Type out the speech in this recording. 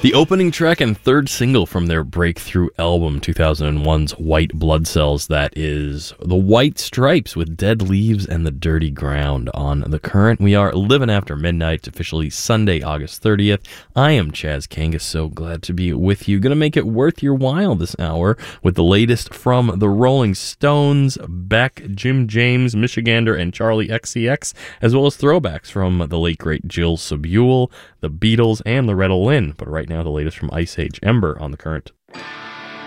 The opening track and third single from their breakthrough album 2001's White Blood Cells, that is The White Stripes with Dead Leaves and the Dirty Ground on The Current. We are living after midnight. It's officially Sunday, August 30th. I am Chaz Kangas, so glad to be with you. Gonna make it worth your while this hour with the latest from the Rolling Stones, Beck, Jim James, Michigander, and Charlie XCX, as well as throwbacks from the late great Jill Sobule, the Beatles, and Loretta Lynn. But right now, the latest from Ice Age, Ember on The Current.